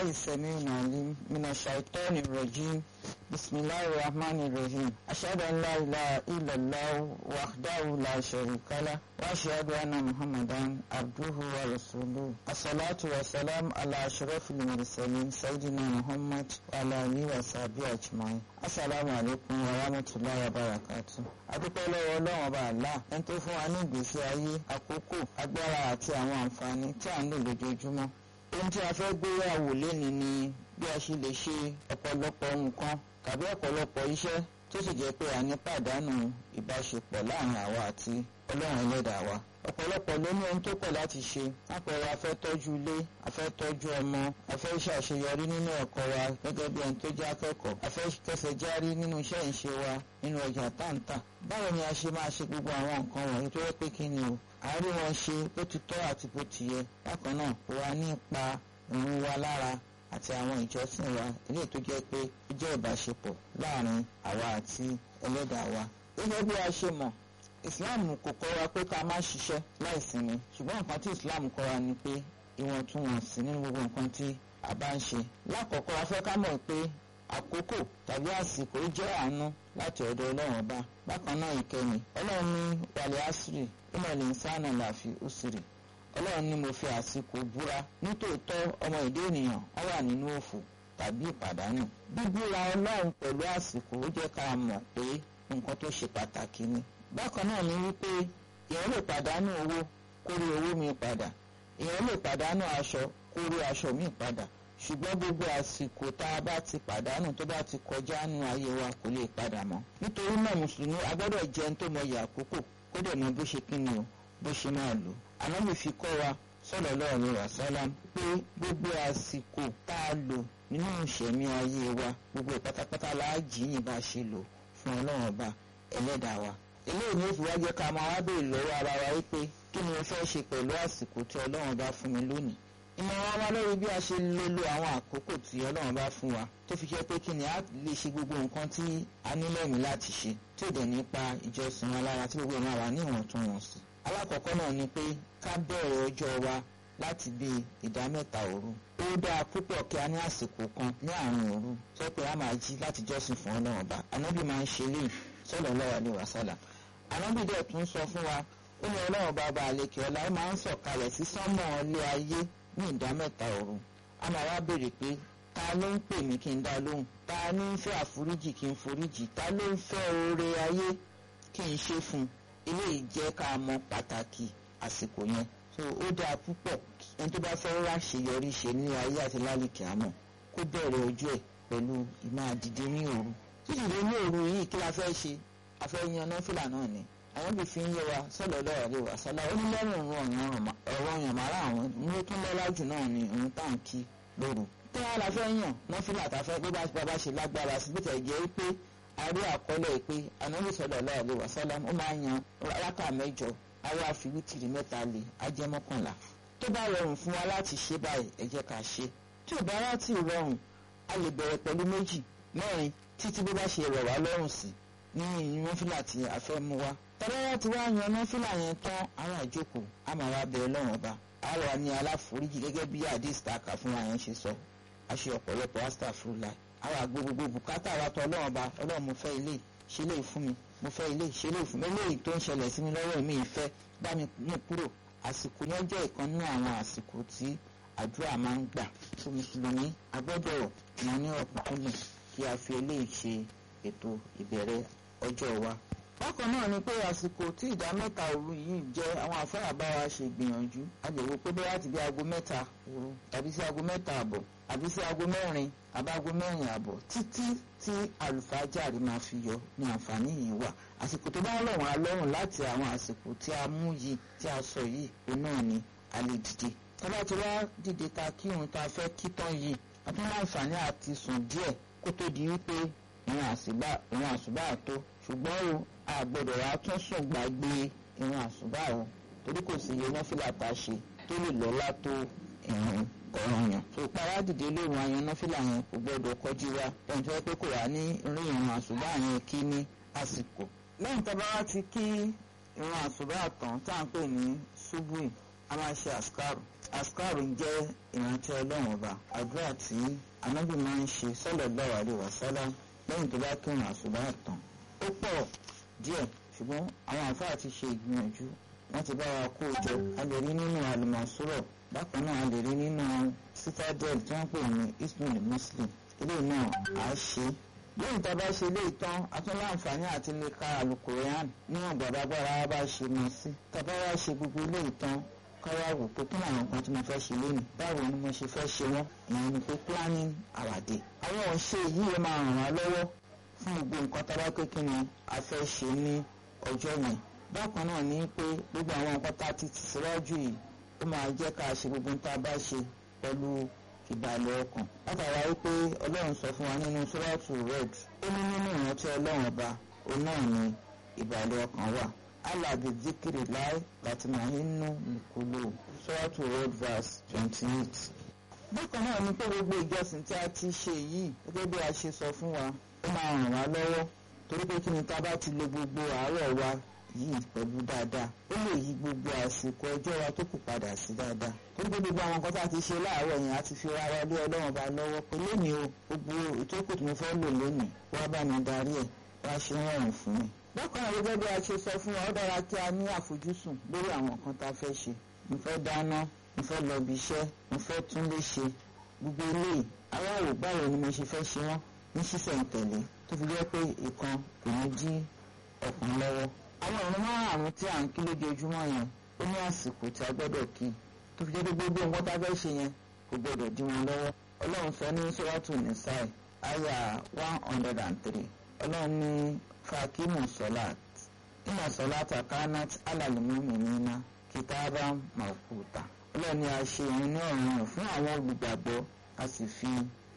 السميع العليم من الشيطان الرجيم بسم الله الرحمن الرحيم أشهد أن لا إله إلا الله وحده لا شريك له وأشهد أن محمدا عبده ورسوله الصلاة والسلام على أشرف المرسلين سيدنا محمد وعلى آله وصحبه أجمعين السلام عليكم ورحمة الله وبركاته adúpẹ́ lọ́wọ́ Ọlọ́run ọba Allah ẹni tó fún wa ní ìgbésí ayé àkókò agbára àti àwọn àǹfààní tí à ń lò lójoojúmọ́. Ohun tí a fẹ́ gbé yẹ̀wò lénìí ni bí a ṣe lè ṣe ọ̀pọ̀lọpọ̀ nǹkan tàbí ọ̀pọ̀lọpọ̀ iṣẹ́ tó sì jẹ́ pé a ní pàdánù ìbáṣepọ̀ láàrin àwa àti Ọlọ́run ẹlẹ́dàá wa. Ọ̀pọ̀lọpọ̀ ló ní ohun tó pọ̀ láti ṣe. Àpẹẹrẹ a fẹ́ tọ́jú ilé, a fẹ́ tọ́jú ọmọ, a fẹ́ ṣàṣeyọrí nínú ẹ̀kọ́ wa gẹ́gẹ́ bí ẹni tó jẹ́ akẹ́kọ̀ọ́, a fẹ́ kẹsẹ̀ járí nínú iṣẹ́ ìṣe wa nínú ọjà táǹtà. Báwo ni a ṣe máa ṣe gbogbo àwọn nǹkan wọ̀nyí tó yẹ pé kí ni o? Àárí wọn ṣe bó ti tọ́ àti bó ti yẹ. Bákan náà kò wá ní ipa ìrun wa lára àti àwọn ìjọsìn wa eléyìí tó jẹ́ pé ó jẹ́ ìbáṣepọ̀ láàrin àwa àti ẹlẹ́dàá wa. Gẹ́gẹ́ bí a ṣe mọ̀, Islam kò kọ́ wa pé ká má ṣiṣẹ́ láìsinmi, ṣùgbọ́n nǹkan tí Islam kọ́ wa ni pé ìwọ̀ntúnwọ̀nsì nínú gbogbo nǹkan tí a bá ń ṣe. Lákọ̀ọ́kọ́ a fẹ́ ká mọ̀ pé àkókò tàbí àsìkò jẹ́ àánú láti ọ̀dọ̀ Ọlọ́run ọba. Bákan náà ìkẹyìn Ọlọ́run ní wàlẹ̀ àṣírí ìmọ̀lẹ̀ ìsánà làfi òsìrì. Ọlọ́run ní mo fi àsìkò búra, nítòótọ́ ọmọ ìdí ènìyàn ó wà nínú òfò tàbí ìpàdánù. Bíbúra Ọlọ́run pẹ̀lú àsìkò ó jẹ́ ká mọ̀ pé nǹkan tó ṣe pàtàkì ni. Bákan náà ni wípé èèyàn lè pàdánù owó kó rí owó mi padà, èèyàn lè pàdánù aṣọ kó rí aṣọ mi padà, ṣùgbọ́n gbogbo àsìkò tá a bá ti pàdánù tó bá ti kọjá nínú ayé wa kò lè padà mọ́. Nítorí náà mùsùlùmí a gbọ́dọ̀ jẹ́ ẹni tó mọyì àkókò kó dẹ̀ mọ bó ṣe kíni o bó ṣe máa lò. Ànábì fi kọ́ wa sallallahu alaihi wasallam pé gbogbo àsìkò tá a lò nínú ìṣẹ̀mí ayé wa gbogbo pátápátá láàjì yìí bá ṣe lò fún Ọlọ́run ọba ẹlẹ́dàá wa. Eléyìí ni ó fi wá jẹ́ ká máa wá béèrè lọ́wọ́ ara wa wípé kí ni mo fẹ́ ṣe pẹ̀lú àsìkò tí Ọlọ́run bá fún mi lónìí. Ìmọ̀ràn wa lórí bí a ṣe lè lo àwọn àkókò tí Ọlọ́run bá fún wa tó fi jẹ́ pé kí ni a lè ṣe gbogbo nǹkan tí a ní lẹ́mìí láti ṣe tí ò dẹ̀ nípa ìjọsìn wa lára tí gbogbo ìmọ̀ wa ní ìwọ̀ntúnwọ̀nsì. Alákọ̀ọ́kọ́ náà ni pé ká bẹ̀rẹ̀ ọjọ́ wa láti bí ìdá mẹ́ta òru. Ó dáa púpọ̀ kí a ní àsìkò kan ní àárín òru tó pé a máa jí láti jọ́sìn fún Ọlọ́run ọba. Ànábì máa ń ṣe léyìí sallallahu alaihi wasallam. Ànábì dẹ̀ tún sọ fún wa ó ní Ọlọ́run ọba àlekè ọlá ó máa ń sọ̀kalẹ̀ sí sánmọ̀ ilé ayé ní ìdá mẹ́ta òru. A máa wá béèrè pé ta ló ń pè mí kí n dá lóhùn, ta ní ń fẹ́ àforíjì kí n foríjì, ta ló ń fẹ́ oore ayé kí n ṣe fún un. Eléyìí jẹ́ ká mọ pàtàkì àsìkò yẹn. So ó dáa púpọ̀ ẹni tó bá fẹ́ ráṣeyọrí ṣe ní ayé àti lálìkì àmọ́ kó bẹ̀rẹ̀ ojú ẹ̀ pẹ̀lú ìmáa dìde ní òru. Dídìde ní òru yìí kí la fẹ́ ṣe? A fẹ́ yan náfìlà náà ni. Àwọn bí fi ń yé wa sallallahu alaihi wasallam ó ní lẹ́rìn ọ̀rọ̀ ọ̀yàn màrá àwọn ní ó tún lọ́lá jù náà ni òun táǹkì lóru. Tí wọ́n la fẹ́ yàn náfìlà tá a fẹ́ gbé bá ṣe lágbára sí bíta ìjẹ́ pé a rí àkọọ́lẹ̀ pé Ànábì sallallahu alaihi wasallam ó máa yan rákà mẹ́jọ àwa fi wítìrì mẹ́ta lé ajẹ́ mọ́kànlá. Tó bá rọrùn fún wa láti ṣe báyìí ẹ jẹ́ ká ṣe. Tí ò bá wá tí ì rọrùn a lè bẹ̀rẹ̀ pẹ̀lú 2, 4 títí bó bá ṣe rọ̀ wá lọ́rùn sí ní náfìlà tí a fẹ́ mú wá. Tọ́lá wá ti wá yan náfìlà yẹn tán àwọn àjókòó a máa wá bẹ̀rẹ̀ lọ́rùn ọba. A wà ní aláforíjì gẹ́gẹ́ bí hadith tàkà fún wa yẹn ṣe sọ. A ṣe ọ̀pọ̀lọpọ̀ astaghfirullah. Àwọn àgbogbo bùkátà wa tọ́ Ọlọ́run ọba. Ọlọ́run mo fẹ́ ilé ṣe lè fún mi, mo fẹ́ ilé ṣe lè fún mi, eléyìí tó ń ṣẹlẹ̀ sí mi lọ́wọ́ mi ìfẹ́ bá mi mú kúrò. Àsìkò yẹn jẹ́ ìkan nínú àwọn àsìkò tí àdúrà máa ń gbà fún mùsùlùmí. A gbọ́dọ̀ mọ̀ ní ọ̀kúnkúndùn kí a fi eléyìí ṣe ètò ìbẹ̀rẹ̀ ọjọ́ wa. Bákan náà ni pé àsìkò tí ìdá mẹ́ta òru yìí jẹ́ àwọn àfáà bá wa ṣe gbìyànjú. A lè wo pé bóyá láti bí aago 3 òru tàbí sí aago 3 àbọ̀ àbí sí aago 4 àbí aago 4 àbọ̀ títí tí àlùfájàrí máa fi yọ ní àǹfààní yìí wà. Àsìkò tó bá rọ̀ wọ́n lọ́rùn láti àwọn àsìkò tí a mú yìí tí a sọ yìí òun náà ni a lè dìde. Tá bá ti wá dìde ta kí òun ta fẹ́ kí tán yìí a tún láǹfààní àti sùn díẹ̀ kó tó di wípé ìrun àsùbá tó. Ṣùgbọ́n o a gbọ́dọ̀ wá tún sùn gbàgbé ìrun àsùbá o torí kò sí iye náfìlà tá a ṣe tó lè lọ́lá tó ìrun ọ̀ranyàn. So para dìde lóru ayan náfìlà yẹn kò gbọ́dọ̀ kọjú wa lẹ́yìn tó yẹ pé kò wá ní rí ìrun àsùbá yẹn kí ní àsìkò. Lẹ́yìn tó bá wá ti kí ìrun àsùbá tán tá à ń pè ní ṣubúì a máa ṣe àsìkárù. Àsìkárù jẹ́ ìrántí ọlọ́run ọba, àdúrà tí ànábì máa ń ṣe sallallahu alaihi wasallam lẹ́yìn tó bá kírun àsùbá tán. Ó pọ̀ díẹ̀ ṣùgbọ́n àwọn àfáà ti ṣe ìgbìyànjú, wọ́n ti bá wa kó jọ. A lè rí nínú Al-Mansura, bákan náà a lè rí nínú Citadel tí wọ́n pè ní Hisnul Muslim. Ilé náà á ṣe. Lẹ́yìn tá a bá ṣe ilé ìtàn, a tún láǹfààní àti lè ka Al-Qur'an ní ọ̀gbàdágbára bá ṣe mọ̀ sí. Tá a bá wá ṣe gbogbo ilé ìtàn, káwá wò pé kí làwọn nǹkan tí mo fẹ́ ṣe lónìí, báwo ni mo ṣe fẹ́ ṣe wọ́n, ìyẹn ni pé planning our day. Àwọn ọ̀ṣẹ́ yìí máa ràn wá lọ́wọ́ fún gbogbo nǹkan tá a bá pé kí ni a fẹ́ ṣe ní ọjọ́ yẹn. Bákan náà ni pé gbogbo àwọn nǹkan tá a ti tẹ̀síwájú yìí ó máa jẹ́ ká ṣe gbogbo tá a bá ṣe pẹ̀lú ìbàlẹ̀ ọkàn. Látara wípé Ọlọ́run sọ fún wa nínú Suratu Red, ó ní nínú ìrántí Ọlọ́run ọba òun náà ni ìbàlẹ̀ ọkàn wà. Ala bi dhikri llahi tatma'innu qulub. Suratu Red verse 28. Bákan náà ni pé gbogbo ìjọsìn tí a ti ṣe yìí gẹ́gẹ́ bí a ṣe sọ fún wa ó máa ràn wá lọ́wọ́, torí pé kí ni tá a bá ti lo gbogbo àárọ̀ wa yìí pẹ̀lú dáadáa, ó lè yí gbogbo àsìkò ọjọ́ wa tó kù padà sí dáadáa. Torí pé gbogbo àwọn nǹkan tá a ti ṣe láàárọ̀ yẹn a ti fi ra wa lé Ọlọ́run bá lọ́wọ́ pé lónìí o gbogbo ìtókù tí mo fẹ́ lò lónìí wá bá mi darí ẹ̀, wá ṣe rọrùn fún mi. Bákan náà gẹ́gẹ́ bí a ṣe sọ fún wa, ó dára kí a ní àfojúsùn lórí àwọn nǹkan tá a fẹ́ ṣe. Mo fẹ́ dáná, mo fẹ́ lọ ibi iṣẹ́, mo fẹ́ tún lé ṣe. Gbogbo eléyìí aláwò báwo ni mo ṣe fẹ́ ṣe wọ́n ní ṣísẹ̀ntẹ̀lé tó fi jẹ́ pé ìkan kò ní dí ọ̀kan lọ́wọ́. Àwọn ọ̀run márùn-ún tí à ń kí lójoojúmọ́ yẹn ó ní àsìkò tí a gbọ́dọ̀ kí, tó fi jẹ́ pé gbogbo nǹkan tá a fẹ́ ṣe yẹn kò gbọ́dọ̀ dí wọn lọ́wọ́. Ọlọ́run sọ ní Suratu Nisa àyà 103. Ọlọ́run ní fakimu salat inna salata kanat alal mu'minina kitaban mawquta. Ọlọ́run ní a ṣe ìrun ní ọ̀ranyàn fún àwọn olùgbàgbọ́, a sì fi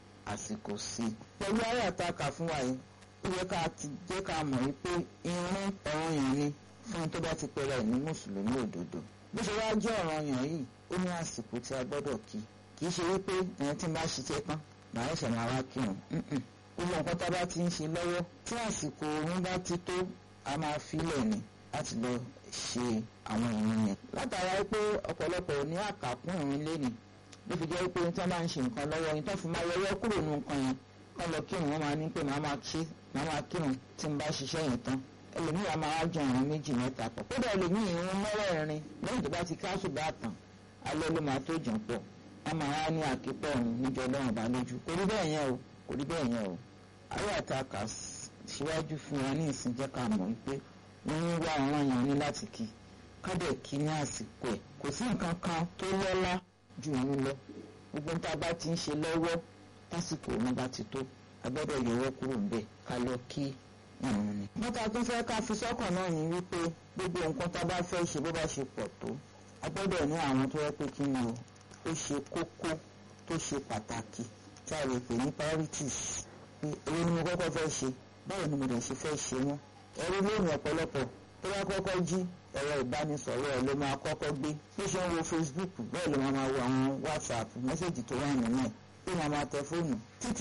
àsìkò sí i. Pẹ̀lú àyà tá a kà fún wa yìí, ó yẹ ká ti jẹ́ ká mọ̀ wípé ìrun ọ̀ranyàn ni fún tó bá ti pẹ̀rẹ̀ ní mùsùlùmí òdodo. Bó ṣe wá jẹ́ ọ̀ranyàn yìí, ó ní àsìkò tí a gbọ́dọ̀ kí. Kì í ṣe wípé ẹ̀yìn tí ń bá ṣiṣẹ́ tán màá ṣẹ̀ máa wá kírun. Gbogbo nǹkan tá a bá ti ń ṣe lọ́wọ́ tí àsìkò òun bá ti tó, a máa filẹ̀ ni láti lọ ṣe àwọn ìrun yẹn. Látara pé ọ̀pọ̀lọpọ̀ ní àkàkún ìrun lénìí ló fi jẹ́ pé tí wọ́n bá ń ṣe nǹkan lọ́wọ́ yìí tó fi máa yọwọ́ kúrò nínú nǹkan yẹn kọ́ lọ kírun, wọ́n máa ní pé màá máa kírun tí n bá ṣiṣẹ́ yẹn tán. Ẹlòmíì á máa jọ ìrun 2 mẹ́ta pọ̀, kódà ẹlòmíì ìrun mẹ́rẹ̀ẹ̀rin lẹ́yìn tó bá ti káṣù bá tàn alẹ́ ló máa tó jàn pọ̀. Wọ́n máa wá ní àkípọ̀ ọ̀run níjọ Ọlọ́run bá lójú. Kò rí bẹ́ẹ̀ yẹn o, kò rí bẹ́ẹ̀ yẹn o. Ayé àtàkà síwájú fún wa ní ìsìn jẹ́ ká mọ̀ wípé wọ́n ń wá ọ̀ranyàn ní láti kí kádẹ̀ kí ní àsìkò ẹ̀. Kò sí nǹkan kan tó lọ́lá ju ìrun lọ. Gbogbo tá a bá ti ń ṣe lọ́wọ́ tásìkò òun bá ti tó, a gbọ́dọ̀ yọwọ́ kúrò ńbẹ̀ ká lọ kí ìrun ni. Mọ́ta tún fẹ́ ká fi sọ́kàn náà ní wípé gbogbo nǹkan tá a bá fẹ́ ṣe bó bá ṣe pọ̀ tó, a gbọ́dọ̀ ní àwọn tó yẹ pé kí ni o ó ṣe kókó tó ṣe pàtàkì tí a lè pè ní priorities. Pé èyí ni mo kọ́kọ́ fẹ́ ṣe, báwo ni mo lè ṣe fẹ́ ṣe wọ́n. Ẹ̀rí lónìí ọ̀pọ̀lọpọ̀ tó bá kọ́kọ́ jí ẹ̀rọ ìbánisọ̀rọ̀ ẹ̀ ló máa kọ́kọ́ gbé. Bí ṣe ń wo Facebook bẹ́ẹ̀ ló máa wo àwọn WhatsApp mẹ́sẹ̀jì tó wà nínú ẹ̀, bí wọ́n máa tẹ fóònù títí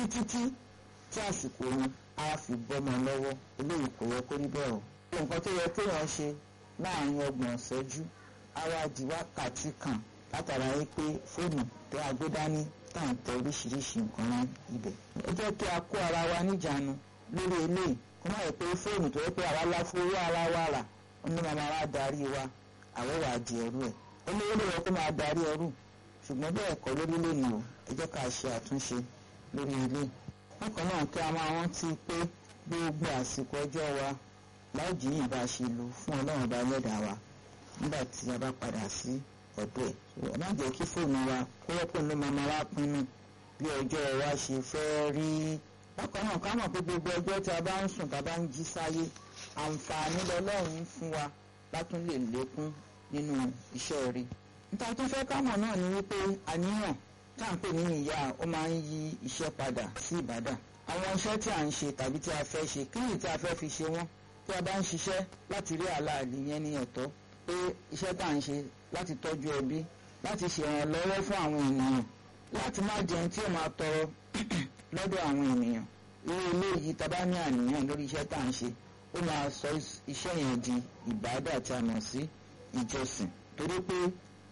tí àsìkò wọn á fi bọ́mọ lọ́wọ́. Eléyìí kò yẹ kó rí bẹ́ẹ̀ o. Nǹkan tó yẹ kéèyàn ṣe láàrin 30 ìṣẹ́jú ara di wákàtí kan látara pé fóònù tẹ agbédání tá à ń tẹ oríṣiríṣi nǹkan ní ibẹ̀. Ẹ jẹ́ kí a kó ara wa níjàánu lórí eléyìí. Kó má yẹ pé fóònù tó yẹ pé àwa láfowó ara wa rà ó ní màmá wa darí wa, àwọn wà á di ẹrú ẹ̀. Olówó ló yẹ kó máa darí ẹrú, ṣùgbọ́n bẹ́ẹ̀ kọ́ lórí lónìí o. Ẹ jẹ́ ká ṣe àtúnṣe lórí ilé. Bákan náà kí a máa rántí pé gbogbo àsìkò ọjọ́ wa láòjì yìí bá ṣe lò fún Ọlọ́run bá lẹ́dàá wa nígbà tí a bá padà sí ọ̀dọ̀ ẹ̀. Ẹ má jẹ́ kí fóònù wa kó wọ́pọ̀ ló máa wá pinnu bí ọjọ́ wa ṣe fẹ́ rí. Bákan náà ká mọ̀ pé gbogbo ọjọ́ tí a bá ń sùn tá a bá ń jí sáyé, àǹfààní lọ́lọ́run fún wa látún lè lékún nínú iṣẹ́ rí. Níta tó fẹ́ ká mọ̀ náà ni wípé àníyàn tá à ń pè ní ìyá ó máa ń yí iṣẹ́ padà sí ìbádà. Àwọn iṣẹ́ tí à ń ṣe tàbí tí a fẹ́ ṣe, kí ni tí a fẹ́ fi ṣe wọ́n? Tí a bá ń ṣiṣẹ́ láti rí àlàálì yẹn ní ẹ̀tọ́, pé iṣẹ́ tá à ń ṣe láti tọ́jú ẹbí, láti ṣèrànlọ́wọ́ fún àwọn ènìyàn, láti má jẹun tí ó máa tọrọ lọ́dọ̀ àwọn ènìyàn. Irú eléyìí tá a bá ní àníyàn lórí iṣẹ́ tá à ń ṣe, ó máa sọ iṣẹ́ yẹn di ìbádà tí a mọ̀ sí ìjọsìn. Torí pé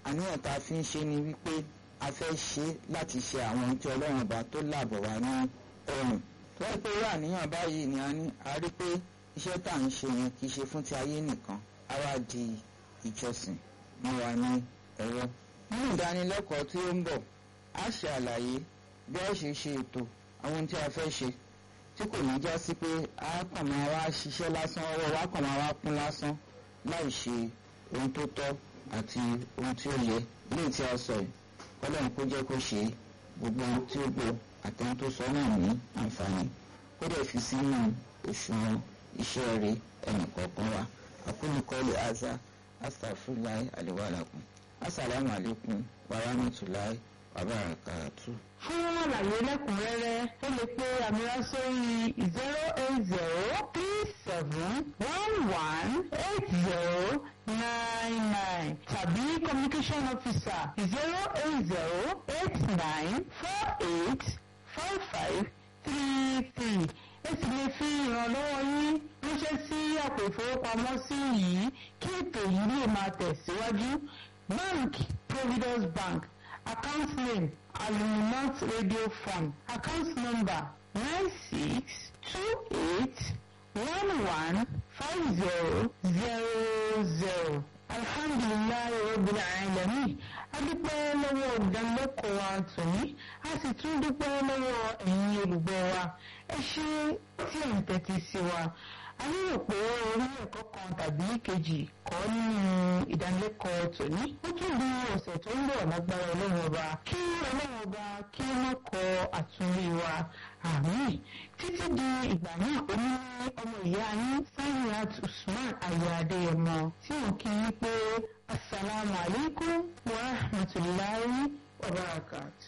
àníyàn tá a fi ń ṣe ni wípé a fẹ́ ṣe láti ṣe àwọn ohun tí Ọlọ́run ọba tó làbọ̀ wá ní ọrùn. tó yẹ pé irú àníyàn báyìí ni a rí pé iṣẹ́ tá à ń ṣe yẹn kì í ṣe fún ti ayé nìkan, á wá di ìjọsìn mọ́ wa ní ẹ̀rọ. nínú ìdánilẹ́kọ̀ọ́ tí ó ń bọ̀, a ṣe àlàyé bí a ṣe ṣe ètò àwọn ohun tí a fẹ́ ṣe tí kò ní já sí pé a kàn máa wá ṣiṣẹ́ lásán, ọwọ́ wa kàn máa wá kún lásán láì ṣe ohun tó tọ́ àti ohun tí ó yẹ. léyìí tí a sọ yìí Ọlọ́run kó jẹ́ kó ṣe gbogbo ohun tí ó gbọ́ àtẹ̀hún tó sọ náà ní àǹfààní, kó dẹ̀ fi sínú òṣùwọ̀n iṣẹ́ rẹ̀ ẹnìkọ̀ọ̀kan wa. aqulu qawli hadha astaghfirullahi li wa lakum. Assalamu alaikum wa rahmatullahi wa barakatuh. Fún àlàyé lẹ́kùnrẹ́rẹ́ ó lè pe àmìrà sórí 08037118099 tàbí communication officer 08089485533. ẹ sì lè fi ìrànlọ́wọ́ yín ránṣẹ́ sí àpò ìfowópamọ́sí yìí kí ètò yìí lè máa tẹ̀síwájú. Bank Providence Bank, account name Aluminant Radio Fund, account number 9628115000. Alhamdulillahi Rabbil Alamin. A dúpẹ́ lọ́wọ́ ìdánilẹ́kọ̀ọ́ wa tòní, a sì tún dúpẹ́ lọ́wọ́ ẹ̀yin olùgbọ́ wa. Ẹ ṣé tí ẹ̀ ń tẹ́tí sí wa. A lérò pé orí ẹ̀kọ́ kan tàbí kejì kọ́ nínú ìdánilẹ́kọ̀ọ́ tòní. Ó tún di ọ̀sẹ̀ tó ń bọ̀ lágbára Ọlọ́run ọba. Kí Ọlọ́run ọba kí ó má kọ àtúnrí wa. Àmín. Títí di ìgbà náà, ó ní ọmọ ìyá yín Saniat Usman Aya Adéyẹmọ tí wọ́n kí yín pé Assalamu alaikum wa rahmatullahi wa barakatuh.